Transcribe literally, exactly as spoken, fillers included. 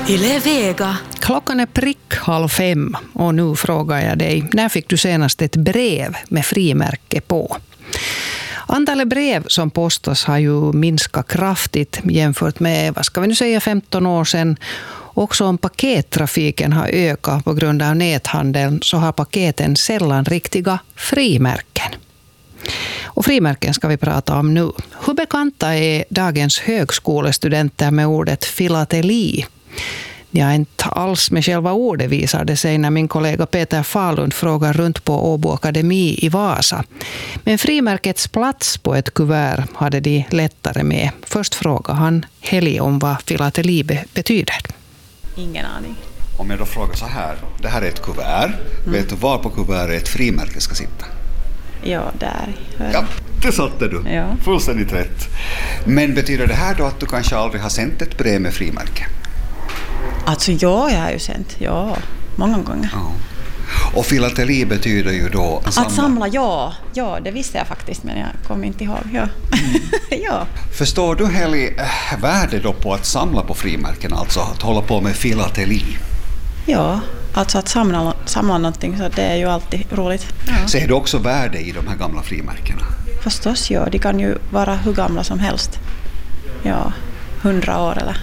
Yle Vega. Klockan är prick halv fem och nu frågar jag dig, när fick du senast ett brev med frimärke på? Antalet brev som postas har ju minskat kraftigt jämfört med, vad ska vi nu säga, femton år sedan. Också om pakettrafiken har ökat på grund av näthandeln så har paketen sällan riktiga frimärken. Och frimärken ska vi prata om nu. Hur bekanta är dagens högskolestudenter med ordet filateli? Ja, inte alls med själva ordet visar det sig när min kollega Peter Falund frågar runt på Åbo Akademi i Vasa. Men frimärkets plats på ett kuvert hade de lättare med. Först frågar han Heli om vad filateli be- betyder. Ingen aning. Om jag då frågar så här, det här är ett kuvert. Mm. Vet du var på kuvertet ett frimärke ska sitta? Ja, där. Ja, det satte du. Ja. Fullständigt rätt. Men betyder det här då att du kanske aldrig har sänt ett brev med frimärke? Alltså ja, jag har ju sänt. Ja, många gånger. Ja. Och filateli betyder ju då... Att samla. samla, ja. Ja, det visste jag faktiskt, men jag kommer inte ihåg. Ja. Mm. Ja. Förstår du, Heli, värde då på att samla på frimärken, alltså att hålla på med filateli? Ja, alltså att samla, samla någonting, så det är ju alltid roligt. Ja. Ser du också värde i de här gamla frimärkena? Förstås, ja. De kan ju vara hur gamla som helst. Ja, hundra år eller